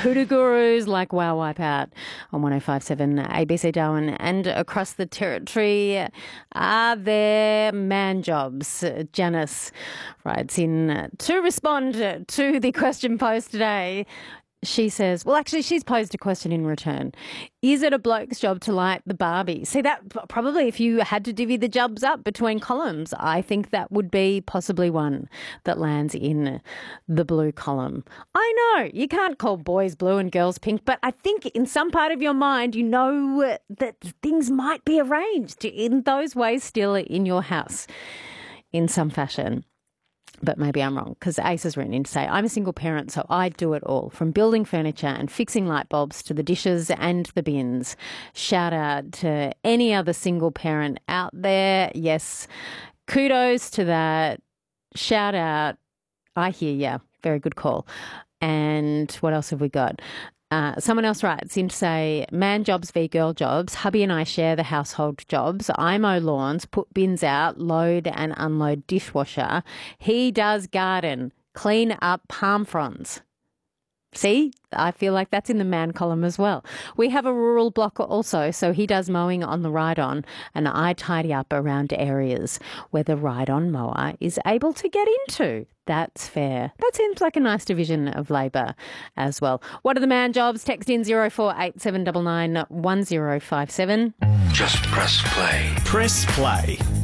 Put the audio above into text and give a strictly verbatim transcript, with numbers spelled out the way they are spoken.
Hoodoo gurus like Wow Wipeout on one oh five point seven A B C Darwin and across the territory. Are there man jobs? Janice writes in to respond to the question posed today. She says, well, actually, she's posed a question in return. Is it a bloke's job to light the Barbie? See, that probably if you had to divvy the jobs up between columns, I think that would be possibly one that lands in the blue column. I know you can't call boys blue and girls pink, but I think in some part of your mind, you know that things might be arranged in those ways still in your house in some fashion. But maybe I'm wrong, because Ace has written in to say, I'm a single parent, so I do it all, from building furniture and fixing light bulbs to the dishes and the bins. Shout out to any other single parent out there. Yes, kudos to that. Shout out. I hear ya. Very good call. And what else have we got? Uh, someone else writes in to say, man jobs v girl jobs. Hubby and I share the household jobs. I mow lawns, put bins out, load and unload dishwasher. He does garden, clean up palm fronds. See, I feel like that's in the man column as well. We have a rural block also, so he does mowing on the ride-on and I tidy up around areas where the ride-on mower is able to get into. That's fair. That seems like a nice division of labour as well. What are the man jobs? Text in zero four eight seven nine nine one zero five seven. Just press play. Press play.